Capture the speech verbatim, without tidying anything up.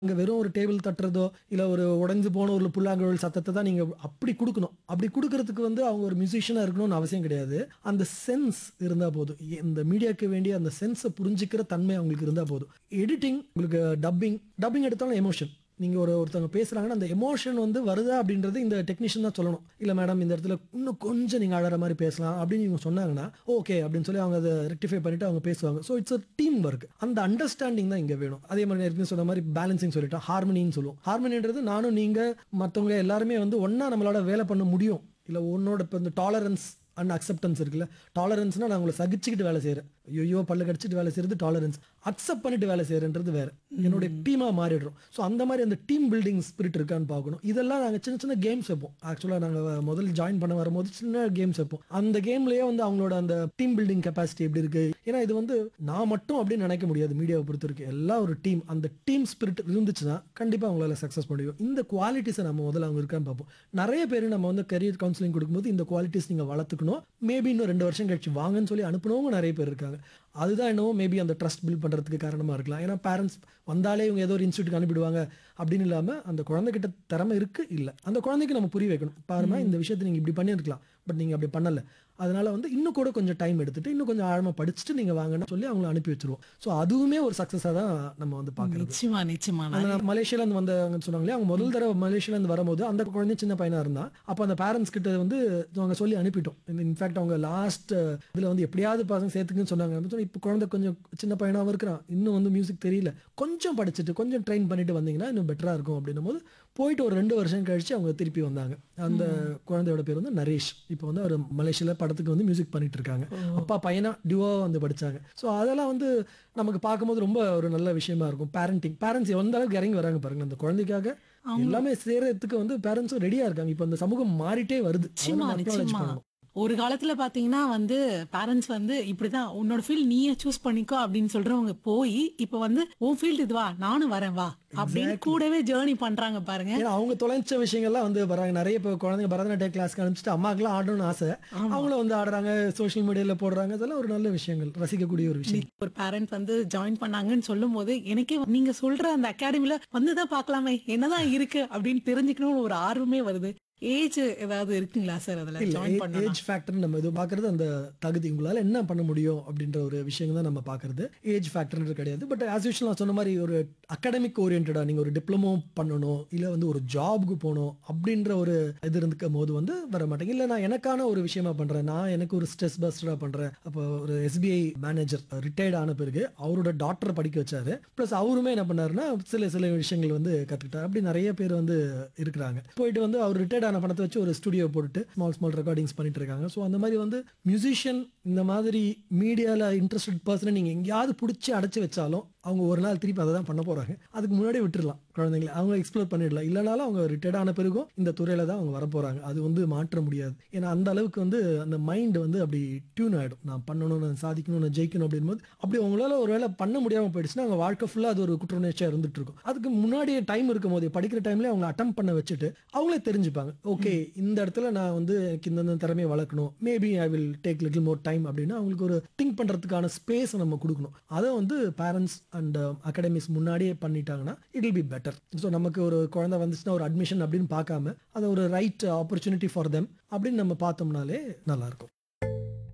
அங்க வெறும் ஒரு டேபிள் தட்டுறதோ, இல்ல ஒரு உடைஞ்சு போன ஒரு புல்லாங்குழல் சத்தத்த தான் நீங்க அப்படி குடுக்கணும். அப்படி குடுக்கறதுக்கு வந்து அவங்க ஒரு மியூசிஷியனா இருக்கணும்னு அவசியம் கிடையாது. அந்த சென்ஸ் இருந்தா போதும். இந்த மீடியாக்கு வேண்டிய அந்த சென்ஸ புரிஞ்சுக்கிற தன்மை அவங்களுக்கு இருந்தா போதும். எடிட்டிங், உங்களுக்கு டப்பிங் டப்பிங் எடுத்தாலும் எமோஷன். நீங்க ஒரு ஒருத்தவங்க பேசுறாங்கன்னா, அந்த எமோஷன் வந்து வருதா அப்படின்றது இந்த டெக்னீஷியன் தான் சொல்லணும். இல்ல மேடம் இந்த இடத்துல இன்னும் கொஞ்சம் நீங்க அழற மாரி பேசலாம் அப்படின்னு இவங்க சொன்னாங்கன்னா, ஓகே அப்படின்னு சொல்லி அவங்க அத ரெக்டிஃபை பண்ணிட்டு அவங்க பேசுவாங்க. So it's a team work. அந்த அண்டர்ஸ்டாண்டிங் தான் இங்க வேணும். அதே மாரி ஏற்கனவே சொன்ன மாரி பேலன்சிங் சொல்லிட்டோம். ஹார்மனின்னு சொல்லுவோம். ஹார்மனின்றது நானும் நீங்க மத்தவங்க எல்லாருமே வந்து ஒண்ணா நம்மளால வேலை பண்ண முடியும். இல்ல உன்னோட இப்ப இந்த டாலரன்ஸ் அண்ட் அக்செப்டன்ஸ் இருக்குல்ல. டாலரன்ஸ்னா நான் உங்கள சகிச்சுக்கிட்டு வேலை செய்றேன். ஐய்யய்யோ! பல்ல கடிச்சிட்டு வேலை செய்றது டாலரன்ஸ். அக்செப்ட் பண்ணிட்டு வேலை செய்றேன்றது வேற. என்னுடைய டீமா மாறிடுறோம். ஸோ அந்த மாரி அந்த டீம் பில்டிங் ஸ்பிரிட் இருக்கான்னு பார்க்கணும். இதெல்லாம் நாங்க சின்ன சின்ன கேம்ஸ் வைப்போம். ஆக்சுவலா நாங்க முதல்ல ஜாயின் பண்ண வரும்போது சின்ன கேம்ஸ் வைப்போம். அந்த கேம்லயே வந்து அவங்களோட அந்த டீம் பில்டிங் கெப்பாசிட்டி எப்படி இருக்கு? ஏன்னா இது வந்து நான் மட்டும் அப்படின்னு நினைக்க முடியாது மீடியாவை பொறுத்தவரைக்கும். எல்லாம் ஒரு டீம். அந்த டீம் ஸ்பிரிட் இருந்துச்சுன்னா கண்டிப்பா அவங்களால சக்சஸ் பண்ண முடியும். இந்த குவாலிட்டிஸ நம்ம முதல்ல அவங்க இருக்கான்னு பார்ப்போம். நெறைய பேரு நம்ம வந்து கரியர் கவுன்சிலிங் கொடுக்கும்போது இந்த குவாலிட்டிஸ் நீங்க வளர்த்துக்கணும். மேபி இன்னும் ரெண்டு வருஷம் கழிச்சு வாங்கன்னு சொல்லி அனுப்புனவங்க நெறைய பேர் இருக்காங்க. அதுதான் என்னவோ மேபி அந்த ட்ரஸ்ட் பில்ட் பண்றதுக்கு காரணமா இருக்கலாம். ஏன்னா பேரண்ட்ஸ் வந்தாலே இவங்க ஏதோ ஒரு இன்ஸ்டிடியூட்க்கு அனுப்பிடுவாங்க அப்படின்னு இல்லாம அந்த குழந்தைகிட்ட திறமை இருக்கு இல்ல. அந்த குழந்தைக்கு நம்ம புரிய வைக்கணும். பாரும்மா இந்த விஷயத்த நீங்க இப்படி பண்ணியிருக்கலாம். பட் நீங்க அப்படி பண்ணல. அதனால வந்து இன்னும் கூட கொஞ்சம் டைம் எடுத்துட்டு இன்னும் கொஞ்சம் ஆழமா படிச்சுட்டு நீங்க வாங்கன்னு சொல்லி அவங்கள அனுப்பி வச்சுருவோம். ஸோ அதுவுமே ஒரு சக்சஸா தான் நம்ம வந்து பார்க்கிறது. நிச்சயமா, நிச்சயமா. அந்த நெறைய மலேசியால இருந்து வந்தவங்கன்னு சொன்னாங்க இல்லையா? அவங்க முதல் தடவ மலேசியால இருந்து வரும்போது அந்த குழந்தை சின்ன பையனா இருந்தான். அப்ப அந்த பேரண்ட்ஸ் கிட்ட வந்து நாங்க சொல்லி அனுப்பிட்டோம். இன்ஃபாக்ட் அவங்க லாஸ்ட் இதுல வந்து எப்படியாவது பசங்க சேர்த்துக்குன்னு சொன்னாங்க. இப்ப குழந்தை கொஞ்சம் சின்ன பையனாவும் இருக்கிறான். இன்னும் வந்து மியூசிக் தெரியல. கொஞ்சம் படிச்சுட்டு கொஞ்சம் ட்ரெயின் பண்ணிட்டு வந்தீங்கன்னா இன்னும் பெட்டரா இருக்கும் அப்படின்னும்போது போயிட்டு ஒரு ரெண்டு வருஷம் கழிச்சு அவங்க திருப்பி வந்தாங்க. அந்த குழந்தையோட பேர் வந்து நரேஷ். இப்போ வந்து அவர் மலேசியால படத்துக்கு வந்து மியூசிக் பண்ணிட்டு இருக்காங்க. அப்பா பையனா டியூவா வந்து படிச்சாங்க. ஸோ அதெல்லாம் வந்து நமக்கு பார்க்கும்போது ரொம்ப ஒரு நல்ல விஷயமா இருக்கும். பேரண்டிங் பேரண்ட்ஸ் எந்த அளவுக்கு இறங்கி வராங்க பாருங்க. அந்த குழந்தைக்காக அவங்க எல்லாமே செய்றதுக்கு வந்து பேரண்ட்ஸும் ரெடியா இருக்காங்க. இப்போ அந்த சமூகம் மாறிட்டே வருது. அத நிச்சயமா, நம்ம அக்னாலஜ் நிச்சயமா. பண்ணணும். ஒரு காலத்துல பார்த்தீங்கன்னா வந்து, பேரண்ட்ஸ் வந்து இப்படிதான் உன்னோட ஃபீல்ட் நீயே சூஸ் பண்ணிக்கோ அப்படின்னு சொல்றவங்க போயி, இப்ப வந்து உன் ஃபீல்ட் இது வா, நானும் வரேன் வா அப்படின்னு எக்ஸாக்ட்லி. கூடவே ஜர்னி பண்றாங்க பாருங்க. ஏன்னா அவங்க தொலைச்ச விஷயங்கள்லாம் வந்து வராங்க. நெறைய இப்போ குழந்தைங்க பரதநாட்டிய கிளாஸ்க்கு அனுப்பிச்சுட்டு அம்மாக்கெல்லாம் ஆடணும்னு ஆசை. ஆமா. அவங்களும் வந்து ஆடுறாங்க. சோசியல் மீடியால போடுறாங்க. இதெல்லாம் ஒரு நல்ல விஷயங்கள். ரசிக்கக்கூடிய ஒரு விஷயம். இன்னைக்கு ஒரு பேரண்ட் வந்து ஜாயின் பண்ணாங்கன்னு சொல்லும்போது, எனக்கே நீங்க சொல்ற அந்த அகாடமில வந்து தான் பார்க்கலாமே, என்னதான் இருக்கு அப்படின்னு தெரிஞ்சுக்கணும்னு ஒரு ஆர்வமே வருது. ஏஜ் ஏதாவது இருக்குங்களா சார் அதுல இல்ல. ஏ ஜாயின் பண்ணணும்னா? ஏஜ் ஃபேக்டர்ன்னு நம்ம எதுவும் பார்க்கறது அந்த தகுதி. உங்களால என்ன பண்ண முடியும் அப்படின்ற ஒரு விஷயம் தான் நம்ம பார்க்கறது. ஏஜ் ஃபேக்டர்ன்றது கிடையாது. பட் ஆஸ் யூசுவல் நான் சொன்ன மாரி ஒரு அகாடமிக் ஓரியன்டடா நீங்க ஒரு டிப்ளமோ பண்ணணும், இல்ல வந்து ஒரு ஜாப்க்கு போணும் அப்படின்ற ஒரு இது இருந்துக்கும்போது வந்து வர மாட்டேங்க. இல்ல நான் எனக்கான ஒரு விஷயமா பண்றேன். நான் எனக்கு ஒரு ஸ்ட்ரெஸ் பஸ்டரா பண்றேன். அப்போ ஒரு எஸ்பிஐ மேனேஜர் ரிட்டயர்ட் ஆன பிறகு அவரோட டாட்டர படிக்க வச்சாரு. பிளஸ் அவருமே என்ன பண்ணாருன்னா, சில சில விஷயங்கள் வந்து கத்துக்கிட்டாரு. அப்படி நெறைய பேர் வந்து இருக்கிறாங்க. போயிட்டு வந்து அவர் ரிட்டயர்ட் ஆன பணத்த வச்சு ஒரு ஸ்டுடியோ போட்டுட்டு ஸ்மால் ஸ்மால் ரெக்கார்டிங்ஸ் பண்ணிட்டு இருக்காங்க. ஸோ அந்த மாரி வந்து மியூசிஷியன் இந்த மாதிரி மீடியால இன்ட்ரஸ்டட் பர்சன நீங்க எங்கேயாவது புடிச்சு அடைச்சு வச்சாலும், அவங்க ஒரு நாள் திருப்பி அத தான் பண்ண போறாங்க. அதுக்கு முன்னாடியே விட்டுறலாம் குழந்தைங்கள. அவங்க எக்ஸ்ப்ளோர் பண்ணிடலாம். இல்லனாலும் அவங்க ரிட்டயர்ட் ஆன பிறகும் இந்த துறையில தான் அவங்க வரப்போறாங்க. அது வந்து மாற்ற முடியாது. ஏன்னா அந்த அளவுக்கு வந்து அந்த மைண்ட் வந்து அப்படி டியூன் ஆயிடும். நான் பண்ணணும், நான் சாதிக்கணும், நான் ஜெயிக்கணும் அப்படின்போது, அப்படி அவங்களால ஒரு வேளை பண்ண முடியாம போயிடுச்சுன்னா, அவங்க வாழ்க்கை ஃபுல்லா அது ஒரு குற்றவுணர்ச்சியா இருந்துட்டு இருக்கும். அதுக்கு முன்னாடியே டைம் இருக்கும்போதே படிக்கிற டைம்லயே அவங்க அட்டெம்ப்ட் பண்ண வச்சுட்டு, அவங்களே தெரிஞ்சுப்பாங்க. ஓகே இந்த இடத்துல நான் வந்து எனக்கு இந்த திறமையை வளர்க்கணும். Maybe I will take little more time அப்படின்னு அவங்களுக்கு ஒரு திங்க் பண்றதுக்கான ஸ்பேஸ் நம்ம கொடுக்கணும். அதை வந்து பேரண்ட்ஸ் அண்ட் அகாடமிஸ் முன்னாடியே பண்ணிட்டாங்கன்னா it will be better. So நமக்கு ஒரு குழந்தை வந்துச்சுன்னா ஒரு அட்மிஷன் அப்படின்னு பார்க்காம அதை ஒரு ரைட் ஆப்பர்ச்சுனிட்டி ஃபார் தெம் அப்படின்னு நம்ம பார்த்தோம்னாலே நல்லா இருக்கும்.